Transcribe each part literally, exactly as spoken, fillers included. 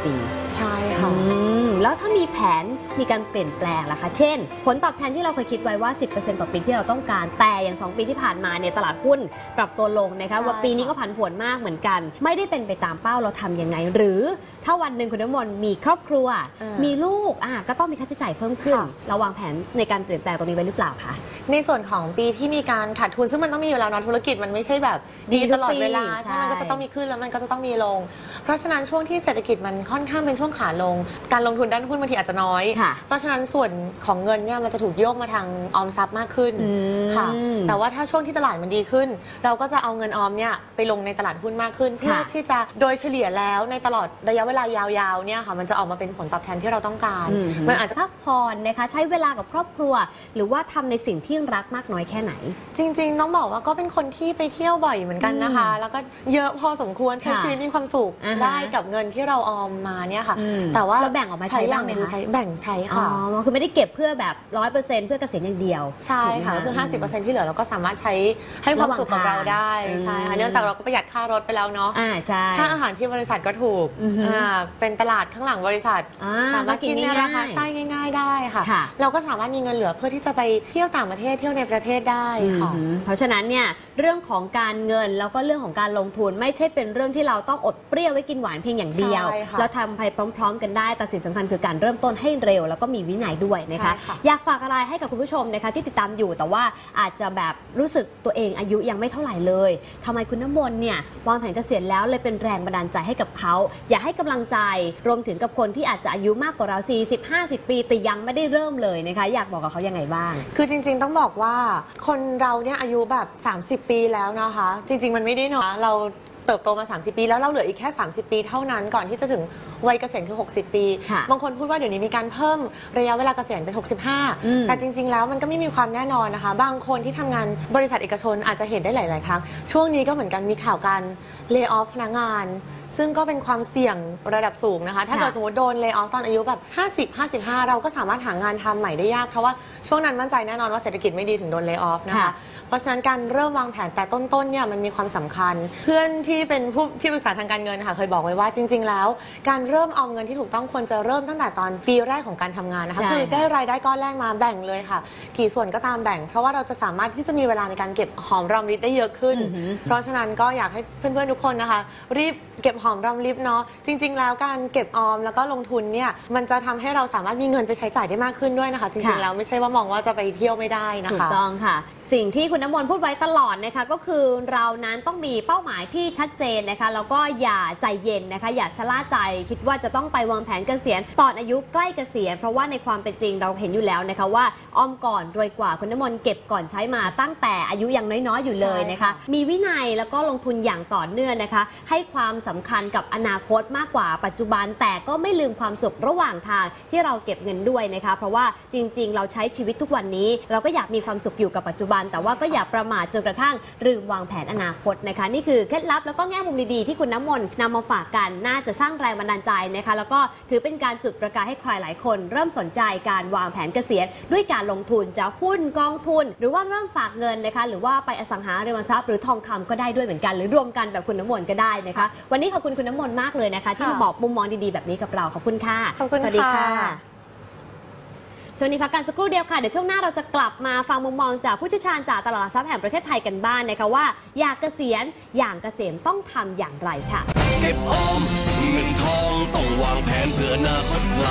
ปีใช่ค่ะแล้วถ้ามีแผนมีการเปลี่ยนแปลงล่ะคะเช่นผลตอบแทนที่เราเคยคิดไว้ว่า สิบเปอร์เซ็นต์ ต่อปีที่เราต้องการแต่อย่างสองปีที่ผ่านมาเนี่ยตลาดหุ้นปรับตัวลงนะคะว่าปีนี้ก็ผันผวนมากเหมือนกันไม่ได้เป็นไปตามเป้าเราทำยังไงหรือถ้าวันหนึ่งคุณน้ำมนต์มีครอบครัวมีลูกอ่ะก็ต้องมีค่าใช้จ่ายเพิ่มขึ้นเราวางแผนในการเปลี่ยนแปลงตรงนี้ไว้หรือเปล่าคะในส่วนของปีที่มีการขาดทุนซึ่งมันต้องมีอยู่แล้วนะธุรกิจมันไม่ใช่แบบดีตลอดเวลาใช่มันก็จะต้องมีขึ้นแล้วมันก็จะต้องมีลงเพราะฉะนั้นช่วงที่เศรษฐกิจมันค่อนข้างเป็นช่วงขาลงการลงทุนด้านหุ้นบางทีอาจจะน้อยเพราะฉะนั้นส่วนของเงินเนี่ยมันจะถูกโยกมาทางออมทรัพย์มากขึ้นค่ะแต่ว่าถ้าช่วงที่ตลาดมันดีขึ้นเราก็จะเอาเงินออมเนี่ยไปลงในตลาดหุ้นมากขึ้นเพื่อที่จะโดยเฉลี่ยแล้วในตลอดระยะเวลายาวๆเนี่ยค่ะมันจะออกมาเป็นผลตอบแทนที่เราต้องการมันอาจจะพักผ่อนนะคะใช้เวลากับครอบครัวหรือว่าทำในสิ่งที่รักมากน้อยแค่ไหนจริงๆต้องบอกว่าก็เป็นคนที่ไปเที่ยวบ่อยเหมือนกันนะคะแล้วก็เยอะพอสมควรใช้ชีวิตมีความสุขได้กับเงินที่เราออมมาเนี่ยค่ะแต่ว่าเราแบ่งออกมาใช้บ้างไหมคะแบ่งใช้ค่ะอ๋อคือไม่ได้เก็บเพื่อแบบร้อยเปอร์เซ็นต์เพื่อเกษียณอย่างเดียวใช่ค่ะคือห้าสิบเปอร์เซ็นต์ที่เหลือเราก็สามารถใช้ให้ความสุขกับเราได้ใช่ค่ะเนื่องจากเราก็ประหยัดค่ารถไปแล้วเนาะอ่าใช่ค่าอาหารที่บริษัทก็ถูกอ่าเป็นตลาดข้างหลังบริษัทสามารถกินในราคาใช่ง่ายๆได้ค่ะเราก็สามารถมีเงินเหลือเพื่อที่จะไปเที่ยวต่างประเทศเที่ยวในประเทศได้ค่ะเพราะฉะนั้นเนี่ยเรื่องของการเงินแล้วก็เรื่องของการลงทุนไม่ใช่เป็นเรื่องที่เราต้องอดเปรี้ยวไว้กินหวานเพียงอย่างเดียวเราทำไปพร้อมๆกันได้แต่สิ่งสำคัญคือการเริ่มต้นให้เร็วแล้วก็มีวินัยด้วยนะคะอยากฝากอะไรให้กับคุณผู้ชมนะคะที่ติดตามอยู่แต่ว่าอาจจะแบบรู้สึกตัวเองอายุยังไม่เท่าไหร่เลยทำไมคุณน้ำมนต์เนี่ยวางแผนเกษียณแล้วเลยเป็นแรงบันดาลใจให้กับเขาอยากให้กำลังใจรวมถึงกับคนที่อาจจะอายุมากกว่าเรา สี่สิบ ห้าสิบ ปีแต่ยังไม่ได้เริ่มเลยนะคะอยากบอกกับเขายังไงบ้างคือจริงๆต้องบอกว่าคนเราเนี่ยอายุแบบสามสิบปีแล้วนะคะจริงๆมันไม่ได้เนาะเราเติบโตมาสามสิบปีแล้วเราเหลืออีกแค่สามสิบปีเท่านั้นก่อนที่จะถึงวัยเกษียณคือหกสิบปีบางคนพูดว่าเดี๋ยวนี้มีการเพิ่มระยะเวลาเกษียณเป็นหกสิบห้าแต่จริงๆแล้วมันก็ไม่มีความแน่นอนนะคะบางคนที่ทำงานบริษัทเอกชนอาจจะเห็นได้หลายๆครั้งช่วงนี้ก็เหมือนกันมีข่าวการเลย์ออฟพนักงานซึ่งก็เป็นความเสี่ยงระดับสูงนะคะถ้าเกิดสมมติโดนเลย์ออฟตอนอายุแบบห้าสิบ ห้าสิบห้าเราก็สามารถหางานทำใหม่ได้ยากเพราะว่าช่วงนั้นมั่นใจแน่นอนว่าเศรษฐกิจไม่ดีถึงโดนเลย์ออฟนะคะเพราะฉะนั้นการเริ่มวางแผนแต่ต้นๆเนี่ยมันมีความสำคัญเพื่อนที่เป็นผู้ที่ปรึกษาทางการเงินค่ะเคยบอกไว้ว่าจริงๆแล้วการเริ่มออมเงินที่ถูกต้องควรจะเริ่มตั้งแต่ตอนปีแรกของการทำงานนะคะคือได้รายได้ก้อนแรกมาแบ่งเลยค่ะกี่ส่วนก็ตามแบ่งเพราะว่าเราจะสามารถที่จะมีเวลาในการเก็บหอมรอมริบได้เยอะขึ้นเพราะฉะนั้นก็อยากให้เพื่อนๆทุกคนนะคะรีบเก็บหอมรอมริบเนาะจริงๆแล้วการเก็บออมแล้วก็ลงทุนเนี่ยมันจะทำให้เราสามารถมีเงินไปใช้จ่ายได้มากขึ้นด้วยนะคะจริงๆแล้วไม่ใช่ว่ามองว่าจะไปเที่ยวไม่ได้นะคะถูกต้องค่ะสิ่งที่คุณน้ำมนต์พูดไว้ตลอดนะคะก็คือเรานั้นต้องมีเป้าหมายที่ชัดเจนนะคะแล้วก็อย่าใจเย็นนะคะอย่าชะล่าใจคิดว่าจะต้องไปวางแผนเกษียณตอนอายุใกล้เกษียณเพราะว่าในความเป็นจริงเราเห็นอยู่แล้วนะคะว่าออมก่อนรวยกว่าคุณน้ำมนต์เก็บก่อนใช้มาตั้งแต่อายุยังน้อยๆอยู่เลยนะคะมีวินัยแล้วก็ลงทุนอย่างต่อเนื่องนะคะให้ความสำคัญกับอนาคตมากกว่าปัจจุบันแต่ก็ไม่ลืมความสุขระหว่างทางที่เราเก็บเงินด้วยนะคะเพราะว่าจริงๆเราใช้ชีวิตทุกวันนี้เราก็อยากมีความสุขอยู่กับปัจจุบันแต่ว่าก็อย่าประมาทจนกระทั่งลืมวางแผนอนาคตนะคะนี่คือเคล็ดลับแล้วก็แง่มุมดีๆที่คุณน้ำมนต์นำมาฝากกันน่าจะสร้างแรงบันดาลใจนะคะแล้วก็ถือเป็นการจุดประกายให้ใครหลายคนเริ่มสนใจการวางแผนเกษียณด้วยการลงทุนจะหุ้นกองทุนหรือว่าเริ่มฝากเงินนะคะหรือว่าไปอสังหาริมทรัพย์หรือทองคำก็ได้ด้วยเหมือนกันหรือรวมกันแบบคุณน้ำมนต์ก็ได้นะคะวันนี้ขอบคุณคุณน้ำมนต์มากเลยนะคะที่มาบอกมุมมองดีๆแบบนี้กับเราขอบคุณค่ะขอบคุณค่ะสวัสดีค่ะช่วงนี้พักกันสักครู่เดียวค่ะเดี๋ยวช่วงหน้าเราจะกลับมาฟังมุมมองจากผู้เชี่ยวชาญจากตลาดหลักทรัพย์แห่งประเทศไทยกันบ้าง นะคะว่าอยากเกษียณอย่างเกษมต้องทำอย่างไรค่ะเก็บออมเงินทองต้องวางแผนเพื่ออนาคตไกล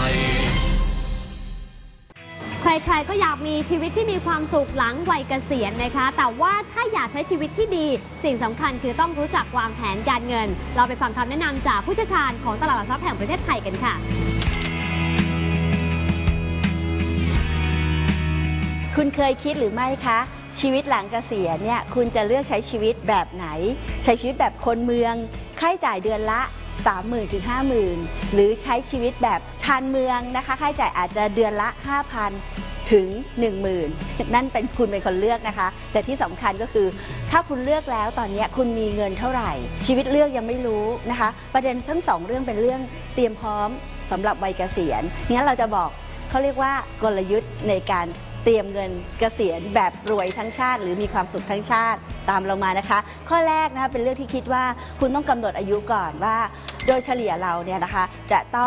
ใครๆก็อยากมีชีวิตที่มีความสุขหลังวัยเกษียณนะคะแต่ว่าถ้าอยากใช้ชีวิตที่ดีสิ่งสำคัญคือต้องรู้จักวางแผนการเงินเราไปฟังคำแนะนำจากผู้เชี่ยวชาญของตลาดหลักทรัพย์แห่งประเทศไทยกันค่ะคุณเคยคิดหรือไม่คะชีวิตหลังเกษียณเนี่ยคุณจะเลือกใช้ชีวิตแบบไหนใช้ชีวิตแบบคนเมืองค่าใช้จ่ายเดือนละ สามหมื่น ถึง ห้าหมื่น หรือใช้ชีวิตแบบชานเมืองนะคะค่าใช้จ่ายอาจจะเดือนละ ห้าพัน ถึง หนึ่งหมื่น นั่นเป็นคุณเป็นคนเลือกนะคะแต่ที่สำคัญก็คือถ้าคุณเลือกแล้วตอนนี้คุณมีเงินเท่าไหร่ชีวิตเลือกยังไม่รู้นะคะประเด็นทั้งสองเรื่องเป็นเรื่องเตรียมพร้อมสำหรับวัยเกษียณงั้นเราจะบอกเขาเรียกว่ากลยุทธ์ในการเตรียมเงินเกษียณแบบรวยทั้งชาติหรือมีความสุขทั้งชาติตามเรามานะคะข้อแรกนะคะเป็นเรื่องที่คิดว่าคุณต้องกำหนดอายุก่อนว่าโดยเฉลี่ยเราเนี่ยนะคะจะต้อง